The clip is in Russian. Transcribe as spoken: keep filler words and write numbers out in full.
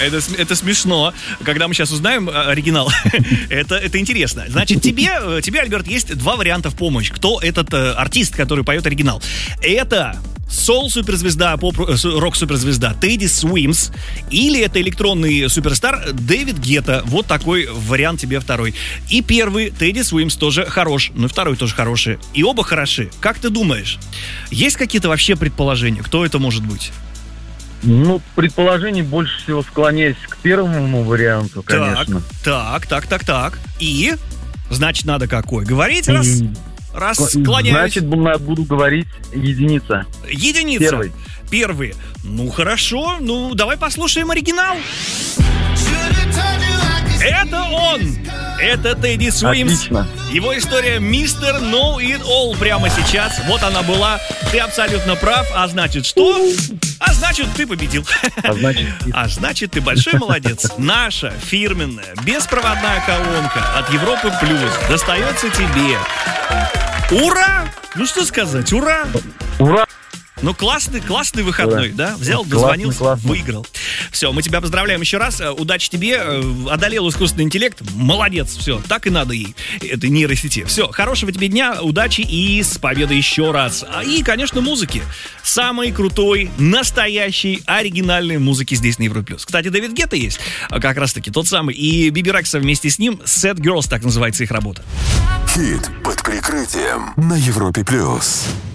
Это, это смешно. Когда мы сейчас узнаем оригинал, это, это интересно. Значит, тебе, тебе, Альберт, есть два варианта в помощь. Кто этот э, артист, который поет оригинал? Это соул-суперзвезда, поп-рок-суперзвезда Тедди Суимс, или это электронный суперстар Дэвид Гетта. Вот такой вариант тебе второй. И первый, Тедди Суимс, тоже хорош, ну и второй тоже хороший. И оба хороши. Как ты думаешь, есть какие-то вообще предположения, кто это может быть? Ну, предположений больше всего склоняюсь к первому варианту, конечно. Так, так, так, так, так. И? Значит, надо какой? Говорить раз... И... Раз склоняюсь. Значит, буду говорить единица. Единица. Первый. Первый. Ну, хорошо. Ну, давай послушаем оригинал. Это он. Это Тедди Суимс. Отлично. Его история «Мистер Know It All» прямо сейчас. Вот она была. Ты абсолютно прав. А значит, что? А значит, ты победил. А значит, а значит, ты большой молодец. Наша фирменная беспроводная колонка от Европы Плюс достается тебе. Ура! Ну что сказать, ура! Ура! Ну, классный, классный выходной, Ура. да? Взял, Классный, дозвонился, классный. выиграл. Все, мы тебя поздравляем еще раз. Удачи тебе. Одолел искусственный интеллект. Молодец. Все, так и надо ей, этой нейросети. Все, хорошего тебе дня, удачи и с победой еще раз. И, конечно, музыки. Самой крутой, настоящей, оригинальной музыки здесь на Европе Плюс. Кстати, Дэвид Гетта есть, как раз-таки тот самый. И Биби Рекса вместе с ним. Sad Girls, так называется их работа. Хит под прикрытием на Европе Плюс.